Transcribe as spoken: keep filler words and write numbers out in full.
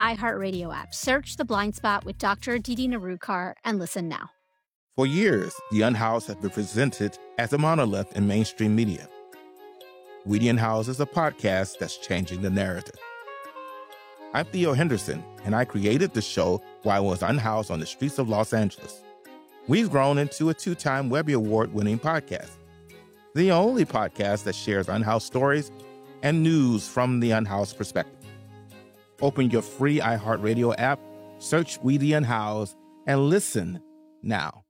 iHeartRadio app, search The Blind Spot with Doctor Aditi Narukar, and listen now. For years, The Unhoused has been presented as a monolith in mainstream media. We the Unhoused is a podcast that's changing the narrative. I'm Theo Henderson, and I created the show while I was unhoused on the streets of Los Angeles. We've grown into a two-time Webby Award-winning podcast, the only podcast that shares unhoused stories and news from the unhoused perspective. Open your free iHeartRadio app, search We the Unhoused, and listen now.